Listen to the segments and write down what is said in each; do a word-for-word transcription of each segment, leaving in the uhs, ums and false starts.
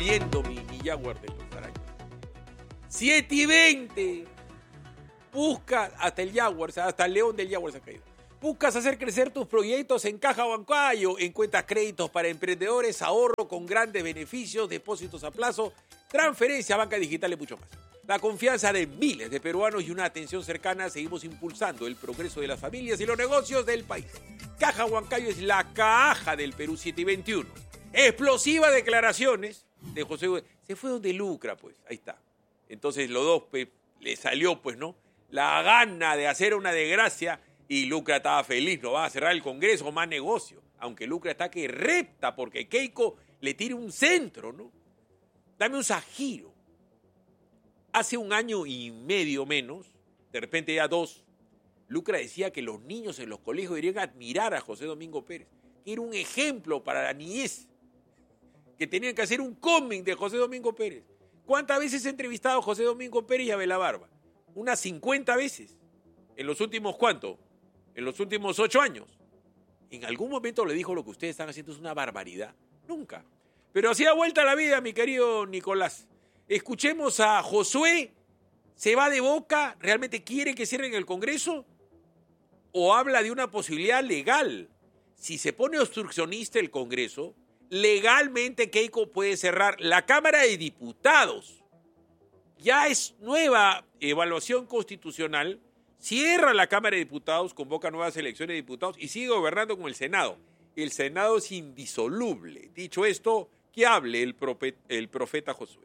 oliendo mi, mi Jaguar de los arañas. siete y veinte. Busca, hasta el Jaguar, hasta el león del Jaguar se ha caído. Buscas hacer crecer tus proyectos en Caja Huancayo. Encuentras créditos para emprendedores, ahorro con grandes beneficios, depósitos a plazo, transferencia, banca digital y mucho más. La confianza de miles de peruanos y una atención cercana, seguimos impulsando el progreso de las familias y los negocios del país. Caja Huancayo es la caja del Perú siete y veintiuno. Explosivas declaraciones de José. Se fue donde lucra, pues. Ahí está. Entonces los dos pues, le salió, pues, ¿no? La gana de hacer una desgracia y Lucra estaba feliz. No va a cerrar el Congreso, más negocio. Aunque Lucra está que repta porque Keiko le tire un centro, ¿no? Dame un sajiro. Hace un año y medio menos, de repente ya dos, Lucra decía que los niños en los colegios deberían admirar a José Domingo Pérez, que era un ejemplo para la niñez, que tenían que hacer un cómic de José Domingo Pérez. ¿Cuántas veces he entrevistado a José Domingo Pérez y a Abel Barba? Unas cincuenta veces. ¿En los últimos cuánto? En los últimos ocho años. ¿En algún momento le dijo lo que ustedes están haciendo es una barbaridad? Nunca. Pero así da vuelta la vida, mi querido Nicolás. Escuchemos a Josué. ¿Se va de boca? ¿Realmente quiere que cierren el Congreso? ¿O habla de una posibilidad legal? Si se pone obstruccionista el Congreso, legalmente Keiko puede cerrar la Cámara de Diputados. Ya es nueva evaluación constitucional. Cierra la Cámara de Diputados, convoca nuevas elecciones de diputados y sigue gobernando con el Senado. El Senado es indisoluble. Dicho esto, que hable el profeta, el profeta Josué.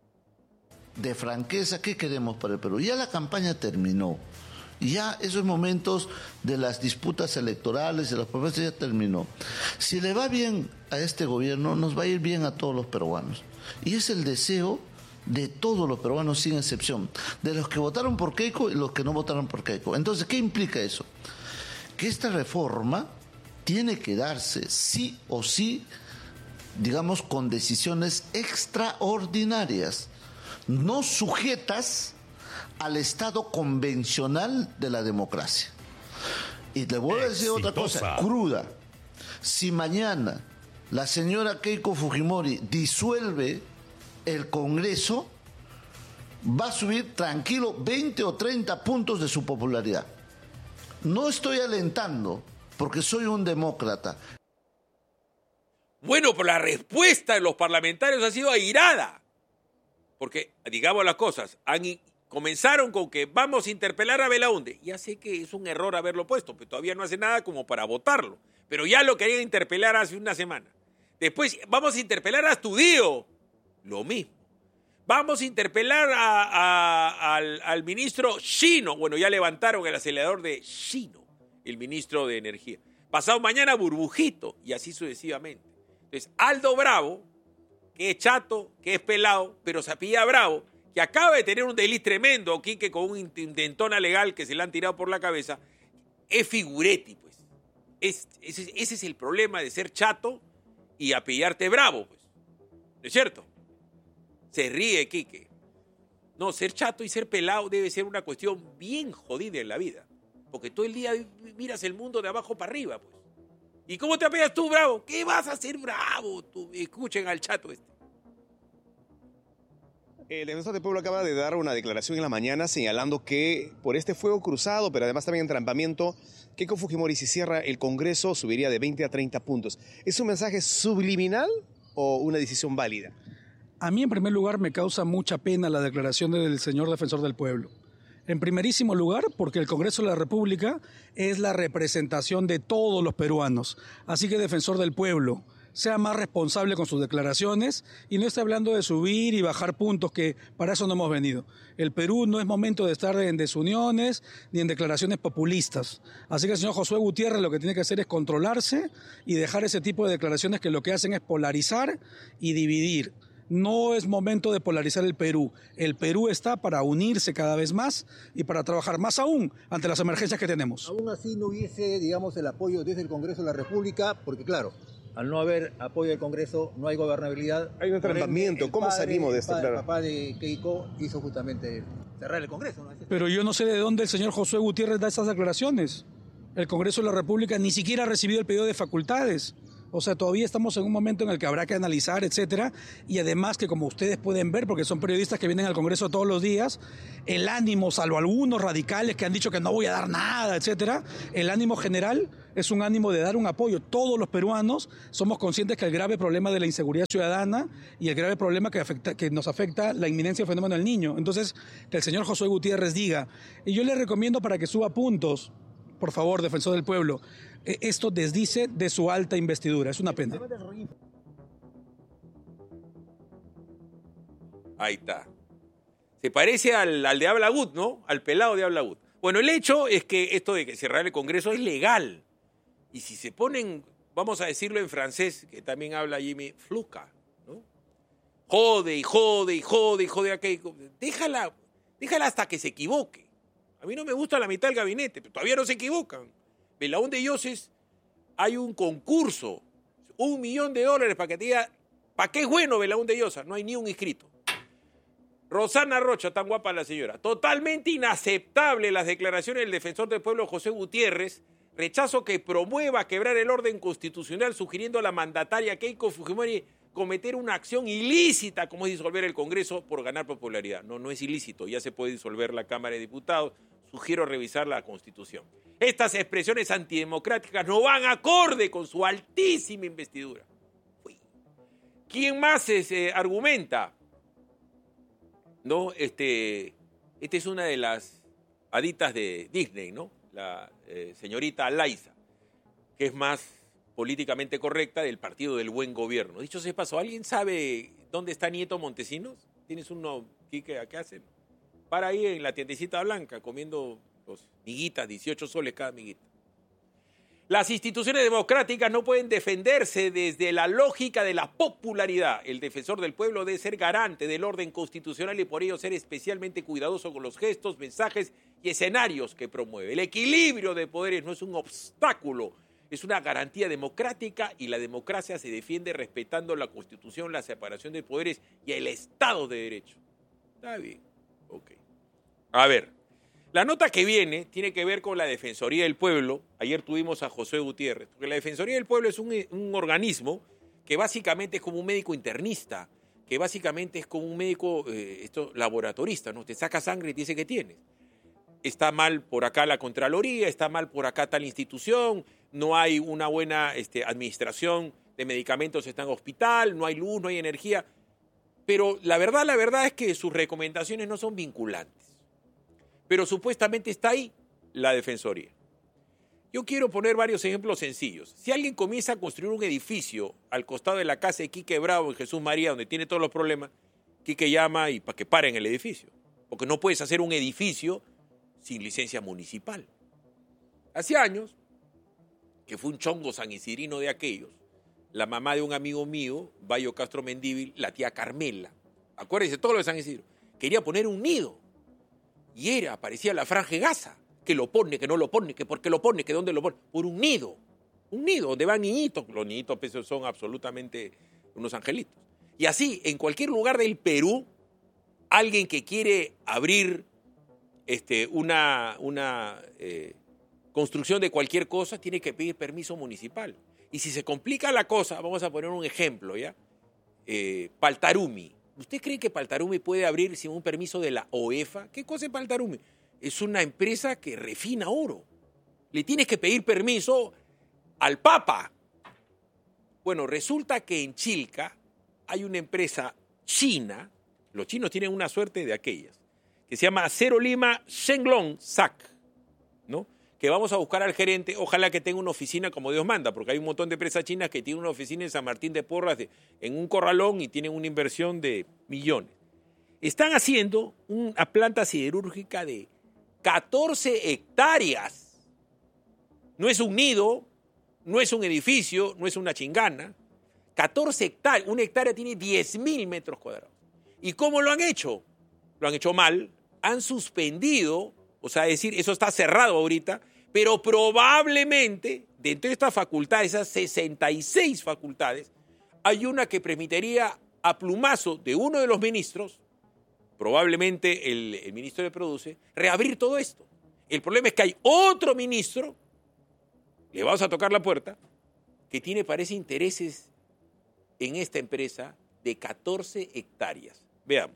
De franqueza, ¿qué queremos para el Perú? Ya la campaña terminó. Ya esos momentos de las disputas electorales, de las promesas, ya terminó. Si le va bien a este gobierno, nos va a ir bien a todos los peruanos. Y es el deseo de todos los peruanos sin excepción, de los que votaron por Keiko y los que no votaron por Keiko. Entonces, ¿qué implica eso? Que esta reforma tiene que darse sí o sí, digamos, con decisiones extraordinarias, no sujetas al estado convencional de la democracia. Y te voy a decir otra cosa cruda. Si mañana la señora Keiko Fujimori disuelve el Congreso, va a subir tranquilo veinte o treinta puntos de su popularidad. No estoy alentando, porque soy un demócrata. Bueno, pero la respuesta de los parlamentarios ha sido airada. Porque, digamos las cosas, han, comenzaron con que vamos a interpelar a Belaúnde. Ya sé que es un error haberlo puesto, pero todavía no hace nada como para votarlo. Pero ya lo querían interpelar hace una semana. Después, vamos a interpelar a Astudillo. Lo mismo. Vamos a interpelar a, a, al, al ministro Shino. Bueno, ya levantaron el acelerador de Shino, el ministro de Energía. Pasado mañana, Burbujito, y así sucesivamente. Entonces, Aldo Bravo, que es chato, que es pelado, pero se apellida Bravo, que acaba de tener un desliz tremendo aquí, que con un intentona legal que se le han tirado por la cabeza, es figuretti, pues. Es, ese, ese es el problema de ser chato y apellidarte Bravo, pues. ¿No es cierto? Se ríe, Quique. No, ser chato y ser pelado debe ser una cuestión bien jodida en la vida. Porque todo el día miras el mundo de abajo para arriba, pues. ¿Y cómo te apellas tú, Bravo? ¿Qué vas a hacer, Bravo? Tú, escuchen al chato este. El defensor del pueblo acaba de dar una declaración en la mañana señalando que por este fuego cruzado, pero además también entrampamiento, Keiko Fujimori, si cierra el Congreso, subiría de veinte a treinta puntos. ¿Es un mensaje subliminal o una decisión válida? A mí, en primer lugar, me causa mucha pena la declaración del señor defensor del pueblo. En primerísimo lugar, porque el Congreso de la República es la representación de todos los peruanos. Así que, defensor del pueblo, sea más responsable con sus declaraciones y no esté hablando de subir y bajar puntos, que para eso no hemos venido. El Perú no es momento de estar en desuniones ni en declaraciones populistas. Así que el señor Josué Gutiérrez lo que tiene que hacer es controlarse y dejar ese tipo de declaraciones que lo que hacen es polarizar y dividir. No es momento de polarizar el Perú. El Perú está para unirse cada vez más y para trabajar más aún ante las emergencias que tenemos. Aún así no hubiese, digamos, el apoyo desde el Congreso de la República, porque claro, al no haber apoyo del Congreso no hay gobernabilidad. Hay un entrampamiento. ¿Cómo padre, salimos de esto? El claro. papá de Keiko hizo justamente cerrar el Congreso, ¿no? Pero yo no sé de dónde el señor Josué Gutiérrez da esas declaraciones. El Congreso de la República ni siquiera ha recibido el pedido de facultades. O sea, todavía estamos en un momento en el que habrá que analizar, etcétera, y además que como ustedes pueden ver, porque son periodistas que vienen al Congreso todos los días, el ánimo, salvo algunos radicales que han dicho que no voy a dar nada, etcétera, el ánimo general es un ánimo de dar un apoyo. Todos los peruanos somos conscientes que el grave problema de la inseguridad ciudadana y el grave problema que, afecta, que nos afecta la inminencia del fenómeno del Niño. Entonces, que el señor Josué Gutiérrez diga, y yo le recomiendo para que suba puntos, por favor, defensor del pueblo, esto desdice de su alta investidura. Es una pena. Ahí está. Se parece al, al de Ablagut, ¿no? Al pelado de Ablagut. Bueno, el hecho es que esto de que cerrar el Congreso es legal. Y si se ponen, vamos a decirlo en francés, que también habla Jimmy, fluca, ¿no? Jode y jode y jode y jode a Keiko. Déjala, déjala hasta que se equivoque. A mí no me gusta la mitad del gabinete, pero todavía no se equivocan. Belaúnde Lloses, hay un concurso, un millón de dólares para que te diga, ¿para qué es bueno Belaúnde Llosa? No hay ni un inscrito. Rosana Rocha, tan guapa la señora. Totalmente inaceptable las declaraciones del defensor del pueblo José Gutiérrez. Rechazo que promueva quebrar el orden constitucional, sugiriendo a la mandataria Keiko Fujimori cometer una acción ilícita, como es disolver el Congreso por ganar popularidad. No, no es ilícito, ya se puede disolver la Cámara de Diputados. Sugiero revisar la Constitución. Estas expresiones antidemocráticas no van acorde con su altísima investidura. Uy. ¿Quién más se argumenta? No, este, esta es una de las haditas de Disney, ¿no? La eh, señorita Liza, que es más políticamente correcta del Partido del Buen Gobierno. Dicho sea de paso, ¿alguien sabe dónde está Nieto Montesinos? ¿Tienes uno, Quique, qué hacen? Para ahí en la tiendecita blanca comiendo los miguitas, dieciocho soles cada miguita. Las instituciones democráticas no pueden defenderse desde la lógica de la popularidad. El defensor del pueblo debe ser garante del orden constitucional y por ello ser especialmente cuidadoso con los gestos, mensajes y escenarios que promueve. El equilibrio de poderes no es un obstáculo, es una garantía democrática y la democracia se defiende respetando la Constitución, la separación de poderes y el Estado de Derecho. Está bien, ok. A ver. La nota que viene tiene que ver con la Defensoría del Pueblo. Ayer tuvimos a José Gutiérrez. Porque la Defensoría del Pueblo es un, un organismo que básicamente es como un médico internista, que básicamente es como un médico eh, esto, laboratorista, ¿no? Te saca sangre y te dice que tienes. Está mal por acá la Contraloría, está mal por acá tal institución, no hay una buena este, administración de medicamentos, está en hospital, no hay luz, no hay energía. Pero la verdad, la verdad es que sus recomendaciones no son vinculantes. Pero supuestamente está ahí la Defensoría. Yo quiero poner varios ejemplos sencillos. Si alguien comienza a construir un edificio al costado de la casa de Quique Bravo en Jesús María, donde tiene todos los problemas, Quique llama y para que paren el edificio. Porque no puedes hacer un edificio sin licencia municipal. Hace años, que fue un chongo sanisidrino de aquellos, la mamá de un amigo mío, Bayo Castro Mendívil, la tía Carmela, acuérdense todo lo de San Isidro, quería poner un nido. Y era, aparecía la Franja de Gaza, que lo pone, que no lo pone, que por qué lo pone, que dónde lo pone, por un nido, un nido donde van niñitos, los niñitos pues, son absolutamente unos angelitos. Y así, en cualquier lugar del Perú, alguien que quiere abrir este, una, una eh, construcción de cualquier cosa, tiene que pedir permiso municipal. Y si se complica la cosa, vamos a poner un ejemplo, ¿ya? Eh, Paltarumi. ¿Usted cree que Paltarumi puede abrir sin un permiso de la O E F A? ¿Qué cosa es Paltarumi? Es una empresa que refina oro. Le tienes que pedir permiso al Papa. Bueno, resulta que en Chilca hay una empresa china, los chinos tienen una suerte de aquellas, que se llama Acero Lima Shenglong S A C, ¿no? Que vamos a buscar al gerente, ojalá que tenga una oficina como Dios manda, porque hay un montón de empresas chinas que tienen una oficina en San Martín de Porras, de, en un corralón, y tienen una inversión de millones. Están haciendo una planta siderúrgica de catorce hectáreas. No es un nido, no es un edificio, no es una chingana. catorce hectáreas, una hectárea tiene diez mil metros cuadrados. ¿Y cómo lo han hecho? Lo han hecho mal, han suspendido. O sea, es decir, eso está cerrado ahorita, pero probablemente dentro de estas facultades, esas sesenta y seis facultades, hay una que permitiría a plumazo de uno de los ministros, probablemente el, el ministro de Produce, reabrir todo esto. El problema es que hay otro ministro, le vamos a tocar la puerta, que tiene, parece, intereses en esta empresa de catorce hectáreas. Veamos.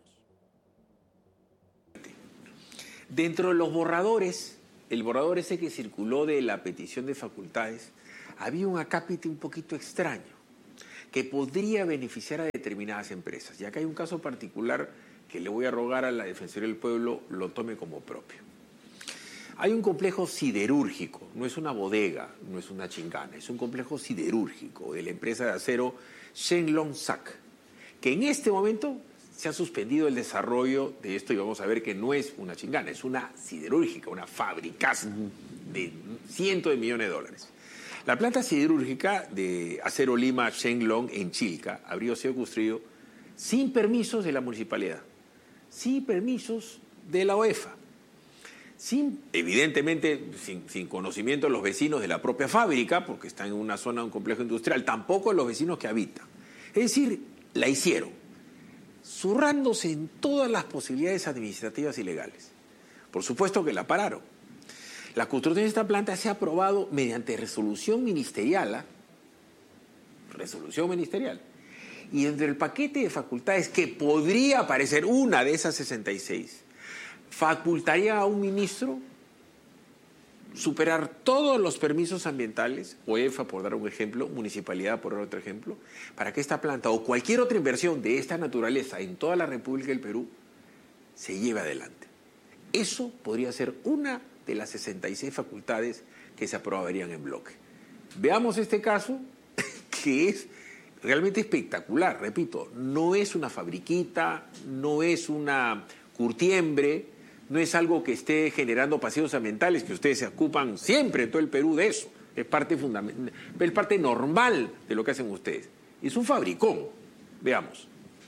Dentro de los borradores, el borrador ese que circuló de la petición de facultades, había un acápite un poquito extraño que podría beneficiar a determinadas empresas. Y acá hay un caso particular que le voy a rogar a la Defensoría del Pueblo lo tome como propio. Hay un complejo siderúrgico, no es una bodega, no es una chingana, es un complejo siderúrgico de la empresa de acero Shenlong Sac, que en este momento se ha suspendido el desarrollo de esto y vamos a ver que no es una chingana, es una siderúrgica, una fabricaza de cientos de millones de dólares. La planta siderúrgica de Acero Lima Shenlong en Chilca habría sido construido sin permisos de la municipalidad, sin permisos de la O E F A, sin, evidentemente sin, sin conocimiento de los vecinos de la propia fábrica, porque está en una zona de un complejo industrial, tampoco de los vecinos que habitan. Es decir, la hicieron, zurrándose en todas las posibilidades administrativas y legales. Por supuesto que la pararon. La construcción de esta planta se ha aprobado mediante resolución ministerial, ¿eh? resolución ministerial. Y entre el paquete de facultades que podría aparecer una de esas sesenta y seis, facultaría a un ministro superar todos los permisos ambientales, O E F A por dar un ejemplo, municipalidad por dar otro ejemplo, para que esta planta o cualquier otra inversión de esta naturaleza en toda la República del Perú se lleve adelante. Eso podría ser una de las sesenta y seis facultades que se aprobarían en bloque. Veamos este caso, que es realmente espectacular, repito, no es una fabriquita, no es una curtiembre, no es algo que esté generando paseos ambientales, que ustedes se ocupan siempre en todo el Perú de eso, es parte fundamental, es parte normal de lo que hacen ustedes. Es un fabricón, veamos.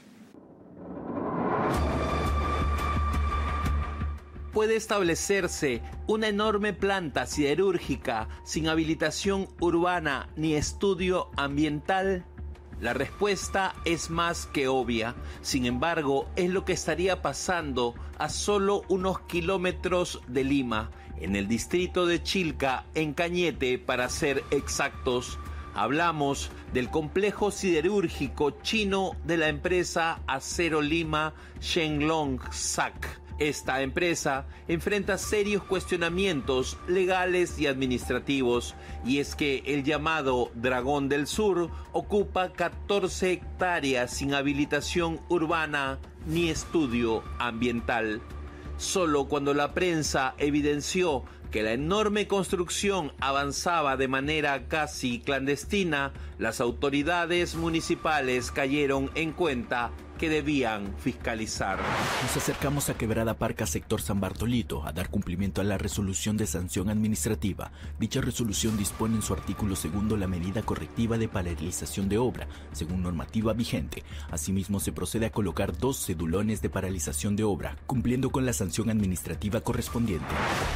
Puede establecerse una enorme planta siderúrgica sin habilitación urbana ni estudio ambiental. La respuesta es más que obvia. Sin embargo, es lo que estaría pasando a solo unos kilómetros de Lima, en el distrito de Chilca, en Cañete, para ser exactos. Hablamos del complejo siderúrgico chino de la empresa Acero Lima Shenlong Sac. Esta empresa enfrenta serios cuestionamientos legales y administrativos, y es que el llamado Dragón del Sur ocupa catorce hectáreas sin habilitación urbana ni estudio ambiental. Solo cuando la prensa evidenció que la enorme construcción avanzaba de manera casi clandestina, las autoridades municipales cayeron en cuenta que debían fiscalizar. Nos acercamos a Quebrada Parca, sector San Bartolito, a dar cumplimiento a la resolución de sanción administrativa. Dicha resolución dispone en su artículo segundo la medida correctiva de paralización de obra, según normativa vigente. Asimismo, se procede a colocar dos cedulones de paralización de obra, cumpliendo con la sanción administrativa correspondiente.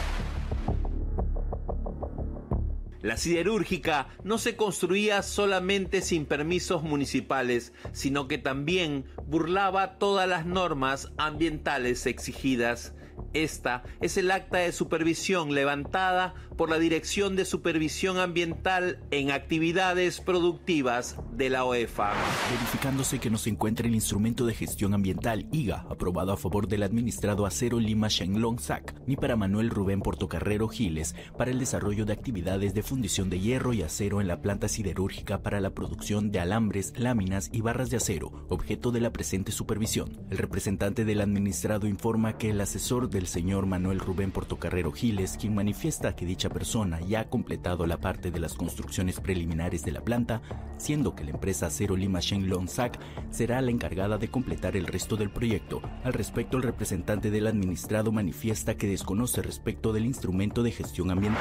La siderúrgica no se construía solamente sin permisos municipales, sino que también burlaba todas las normas ambientales exigidas. Esta es el acta de supervisión levantada por la Dirección de Supervisión Ambiental en Actividades Productivas de la O E F A. Verificándose que no se encuentra el instrumento de gestión ambiental I G A, aprobado a favor del administrado Acero Lima Shenlong Sac, ni para Manuel Rubén Portocarrero Giles, para el desarrollo de actividades de fundición de hierro y acero en la planta siderúrgica para la producción de alambres, láminas y barras de acero, objeto de la presente supervisión. El representante del administrado informa que el asesor del señor Manuel Rubén Portocarrero Giles, quien manifiesta que dicha persona ya ha completado la parte de las construcciones preliminares de la planta, siendo que la empresa Acero Lima Shenlong Sac será la encargada de completar el resto del proyecto. Al respecto, el representante del administrado manifiesta que desconoce respecto del instrumento de gestión ambiental.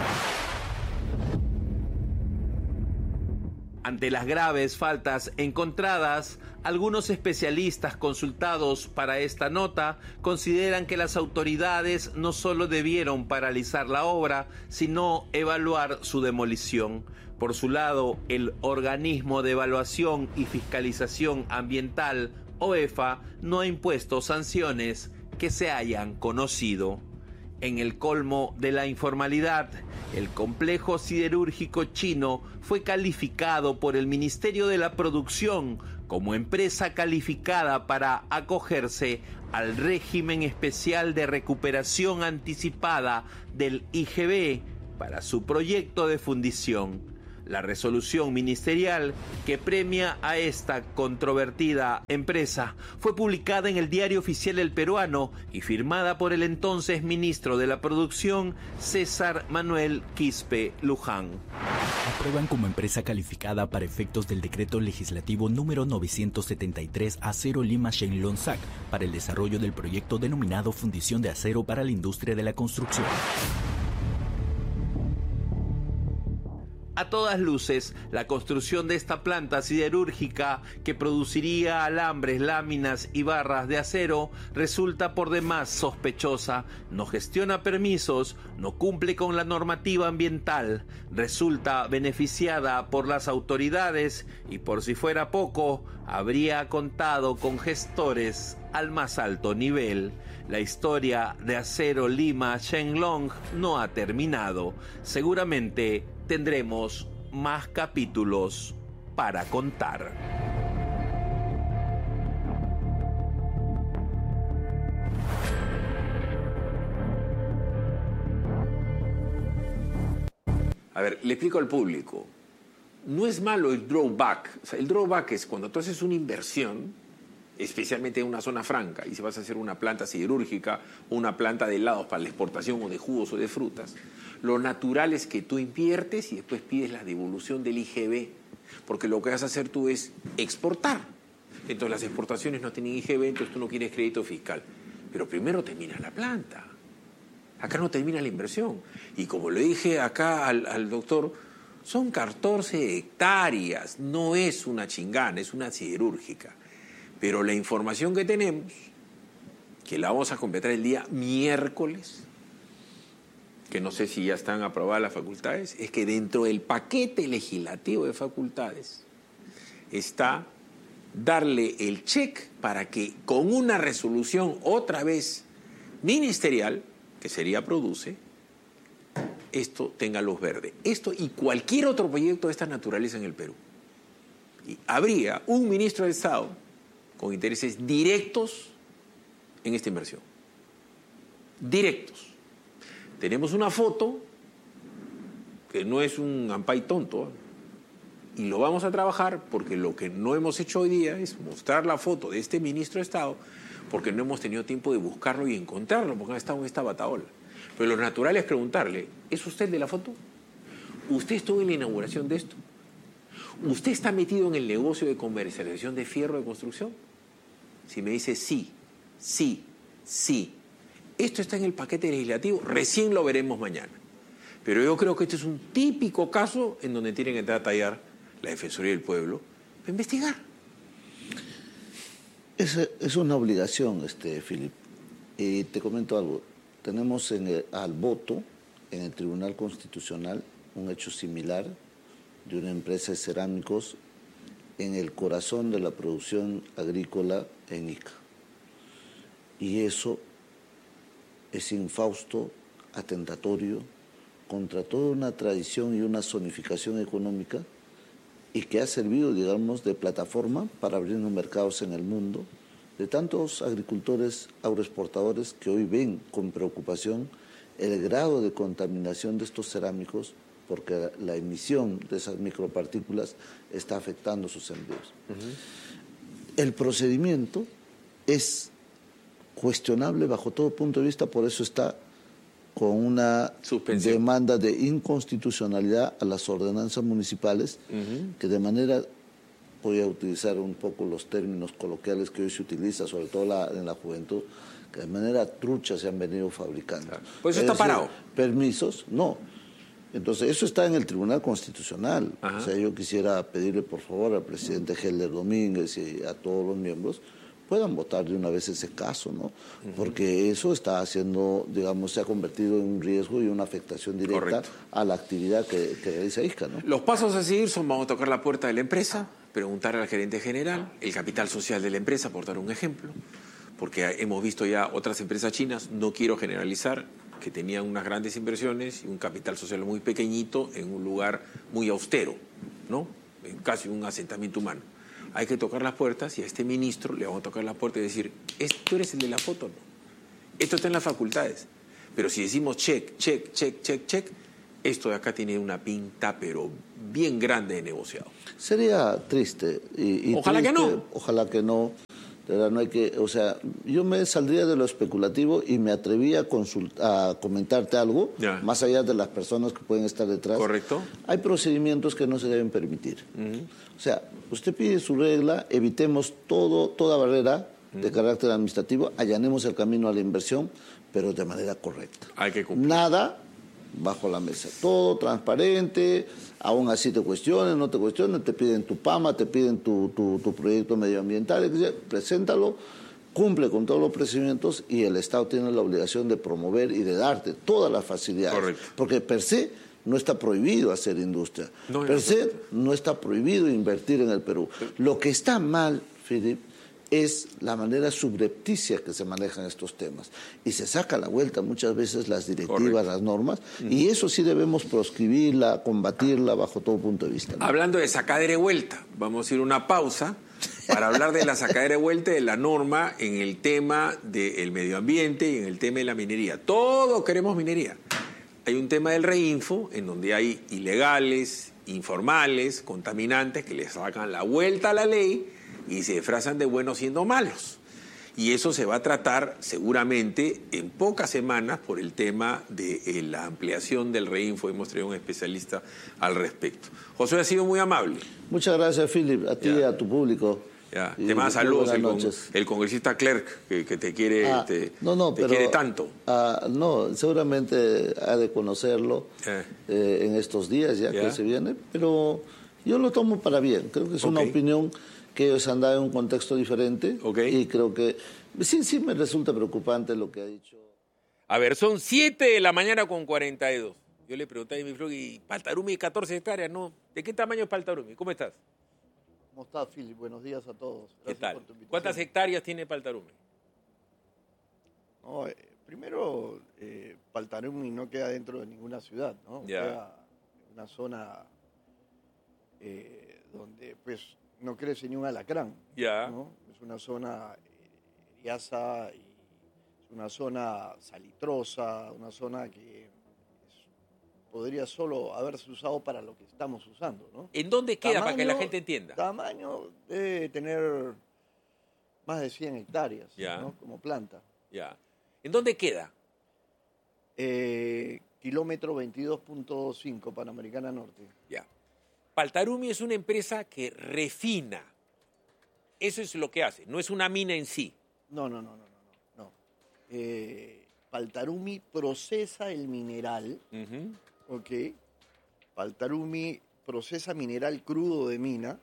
Ante las graves faltas encontradas, algunos especialistas consultados para esta nota consideran que las autoridades no solo debieron paralizar la obra, sino evaluar su demolición. Por su lado, el Organismo de Evaluación y Fiscalización Ambiental, O E F A, no ha impuesto sanciones que se hayan conocido. En el colmo de la informalidad, el complejo siderúrgico chino fue calificado por el Ministerio de la Producción como empresa calificada para acogerse al régimen especial de recuperación anticipada del I G B para su proyecto de fundición. La resolución ministerial que premia a esta controvertida empresa fue publicada en el Diario Oficial El Peruano y firmada por el entonces ministro de la Producción, César Manuel Quispe Luján. Aprueban como empresa calificada para efectos del decreto legislativo número novecientos setenta y tres Acero Lima Shenlong S A C para el desarrollo del proyecto denominado Fundición de Acero para la Industria de la Construcción. A todas luces, la construcción de esta planta siderúrgica que produciría alambres, láminas y barras de acero resulta por demás sospechosa, no gestiona permisos, no cumple con la normativa ambiental, resulta beneficiada por las autoridades y por si fuera poco, habría contado con gestores al más alto nivel. La historia de Acero Lima Shenlong no ha terminado. Seguramente tendremos más capítulos para contar. A ver, le explico al público. No es malo el drawback. O sea, el drawback es cuando tú haces una inversión, especialmente en una zona franca, y si vas a hacer una planta siderúrgica, una planta de helados para la exportación o de jugos o de frutas, lo natural es que tú inviertes y después pides la devolución del I G B, porque lo que vas a hacer tú es exportar. Entonces las exportaciones no tienen I G B, entonces tú no quieres crédito fiscal. Pero primero termina la planta. Acá no termina la inversión. Y como le dije acá al, al doctor, son catorce hectáreas, no es una chingana, es una siderúrgica. Pero la información que tenemos, que la vamos a completar el día miércoles, que no sé si ya están aprobadas las facultades, es que dentro del paquete legislativo de facultades está darle el check para que con una resolución otra vez ministerial, que sería Produce, esto tenga luz verde. Esto y cualquier otro proyecto de esta naturaleza en el Perú. Y habría un ministro de Estado con intereses directos en esta inversión. Directos. Tenemos una foto que no es un ampay tonto, y lo vamos a trabajar porque lo que no hemos hecho hoy día es mostrar la foto de este ministro de Estado porque no hemos tenido tiempo de buscarlo y encontrarlo porque ha estado en esta bataola. Pero lo natural es preguntarle, ¿es usted de la foto? ¿Usted estuvo en la inauguración de esto? ¿Usted está metido en el negocio de comercialización de fierro de construcción? Si me dice sí, sí, sí, esto está en el paquete legislativo, recién lo veremos mañana. Pero yo creo que este es un típico caso en donde tienen que entrar a tallar la Defensoría del Pueblo para investigar. Es, es una obligación, este, Philip. Y te comento algo. Tenemos en el, al voto en el Tribunal Constitucional un hecho similar de una empresa de cerámicos en el corazón de la producción agrícola en Ica. Y eso es infausto, atentatorio contra toda una tradición y una zonificación económica y que ha servido, digamos, de plataforma para abrirnos mercados en el mundo de tantos agricultores agroexportadores que hoy ven con preocupación el grado de contaminación de estos cerámicos porque la emisión de esas micropartículas está afectando sus envíos. Uh-huh. El procedimiento es cuestionable bajo todo punto de vista, por eso está con una suspensión, demanda de inconstitucionalidad a las ordenanzas municipales, uh-huh. que de manera, voy a utilizar un poco los términos coloquiales que hoy se utiliza, sobre todo la, en la juventud, que de manera trucha se han venido fabricando. Claro. Pues eso está decir, parado. Permisos, no. Entonces, eso está en el Tribunal Constitucional. Ajá. O sea, yo quisiera pedirle, por favor, al presidente Helder Domínguez y a todos los miembros, puedan votar de una vez ese caso, ¿no? Uh-huh. Porque eso está haciendo, digamos, se ha convertido en un riesgo y una afectación directa Correcto. A la actividad que, que realiza Ica, ¿no? Los pasos a seguir son, vamos a tocar la puerta de la empresa, preguntar al gerente general, el capital social de la empresa, por dar un ejemplo, porque hemos visto ya otras empresas chinas, no quiero generalizar, que tenían unas grandes inversiones y un capital social muy pequeñito en un lugar muy austero, ¿no? En casi un asentamiento humano. Hay que tocar las puertas y a este ministro le vamos a tocar la puerta y decir, ¿tú eres el de la foto o no? Esto está en las facultades. Pero si decimos check, check, check, check, check, esto de acá tiene una pinta, pero bien grande de negociado. Sería triste. Y, y ojalá triste, que no. Ojalá que no. De verdad, no hay que, o sea, yo me saldría de lo especulativo y me atreví a, consult, a comentarte algo, ya. Más allá de las personas que pueden estar detrás. Correcto. Hay procedimientos que no se deben permitir. Uh-huh. O sea, usted pide su regla, evitemos todo, toda barrera uh-huh. de carácter administrativo, allanemos el camino a la inversión, pero de manera correcta. Hay que cumplir. Nada bajo la mesa, todo transparente, aún así te cuestionen, no te cuestionen, te piden tu P A M A, te piden tu, tu, tu proyecto medioambiental, preséntalo, cumple con todos los procedimientos y el Estado tiene la obligación de promover y de darte todas las facilidades. Correcto. Porque per se no está prohibido hacer industria, no, per se no está prohibido invertir en el Perú. Lo que está mal, Philip, es la manera subrepticia que se manejan estos temas. Y se saca a la vuelta muchas veces las directivas, correcto. Las normas, mm. y eso sí debemos proscribirla, combatirla bajo todo punto de vista, ¿no? Hablando de sacadera de vuelta, vamos a ir a una pausa para hablar de la sacadera de vuelta de la norma en el tema del medio ambiente y en el tema de la minería. Todos queremos minería. Hay un tema del reinfo en donde hay ilegales, informales, contaminantes que le sacan la vuelta a la ley y se disfrazan de buenos siendo malos. Y eso se va a tratar seguramente en pocas semanas por el tema de eh, la ampliación del reinfo. Hemos traído un especialista al respecto. José ha sido muy amable. Muchas gracias, Philip, a ti y a tu público. Ya. Te manda saludos el, con, el congresista Clerc, que, que te quiere ah, te, no, no, te pero, quiere tanto. Ah, no, seguramente ha de conocerlo eh. Eh, en estos días ya, ya que se viene, pero yo lo tomo para bien. Creo que es okay. Una opinión que ellos han dado en un contexto diferente, okay. Y creo que sí, sí me resulta preocupante lo que ha dicho. A ver, son siete de la mañana con cuarenta y dos. Yo le pregunté a mi flog, y Paltarumi, catorce hectáreas, ¿no? ¿De qué tamaño es Paltarumi? ¿Cómo estás? ¿Cómo estás, Philip? Buenos días a todos. Gracias. ¿Qué tal? ¿Cuántas hectáreas tiene Paltarumi? No, eh, primero, eh, Paltarumi no queda dentro de ninguna ciudad, ¿no? Ya. Queda en una zona eh, donde, pues, no crece ni un alacrán. Ya. ¿No? Es una zona eriaza y es una zona salitrosa, una zona que es, podría solo haberse usado para lo que estamos usando, ¿no? ¿En dónde queda, tamaño, para que la gente entienda? Tamaño debe tener más de cien hectáreas, ya. ¿No? Como planta. Ya. ¿En dónde queda? Eh, kilómetro veintidós punto cinco, Panamericana Norte. Ya. Paltarumi es una empresa que refina. Eso es lo que hace, no es una mina en sí. No, no, no, no, no. no. Eh, Paltarumi procesa el mineral, uh-huh. ¿Ok? Paltarumi procesa mineral crudo de mina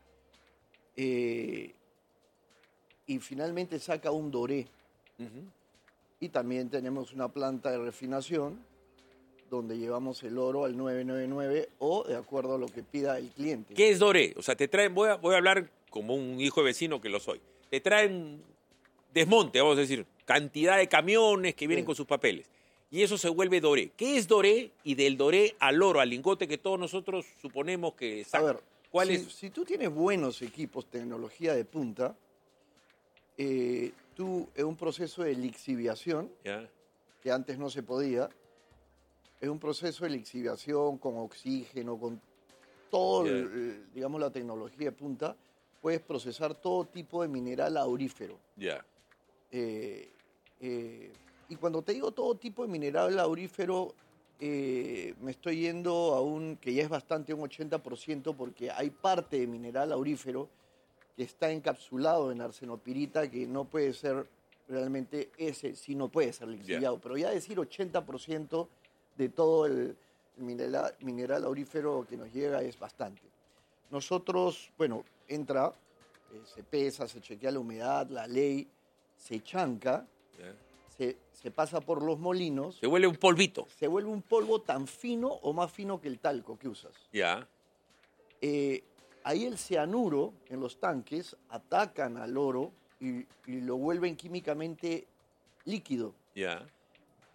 eh, y finalmente saca un doré. Uh-huh. Y también tenemos una planta de refinación donde llevamos el oro al nueve noventa y nueve o de acuerdo a lo que pida el cliente. ¿Qué es doré? O sea, te traen, voy a, voy a hablar como un hijo de vecino que lo soy. Te traen desmonte, vamos a decir, cantidad de camiones que vienen sí. Con sus papeles. Y eso se vuelve doré. ¿Qué es doré? Y del doré al oro, al lingote que todos nosotros suponemos que saca. A ver, ¿cuál si, es? Si tú tienes buenos equipos, tecnología de punta, eh, tú en un proceso de lixiviación, yeah. que antes no se podía, es un proceso de lixiviación con oxígeno, con todo, yeah. el, digamos, la tecnología de punta, puedes procesar todo tipo de mineral aurífero. Yeah. Eh, eh, y cuando te digo todo tipo de mineral aurífero, eh, me estoy yendo a un, que ya es bastante, un ochenta por ciento, porque hay parte de mineral aurífero que está encapsulado en arsenopirita, que no puede ser realmente ese, sí no puede ser lixiviado, yeah. pero ya decir ochenta por ciento de todo el mineral, mineral aurífero que nos llega es bastante. Nosotros, bueno, entra, eh, se pesa, se chequea la humedad, la ley, se chanca, yeah. se, se pasa por los molinos. Se vuelve un polvito. Se vuelve un polvo tan fino o más fino que el talco que usas. Ya. Yeah. Eh, ahí el cianuro en los tanques atacan al oro y, y lo vuelven químicamente líquido. Ya. Yeah.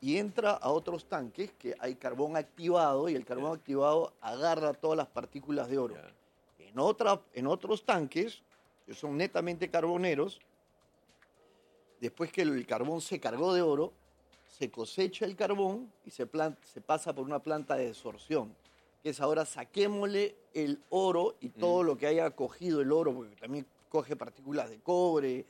y entra a otros tanques que hay carbón activado y el carbón activado agarra todas las partículas de oro. En, otra, en otros tanques, que son netamente carboneros, después que el carbón se cargó de oro, se cosecha el carbón y se, planta, se pasa por una planta de desorción, que es ahora saquémosle el oro y todo mm. lo que haya cogido el oro, porque también coge partículas de cobre,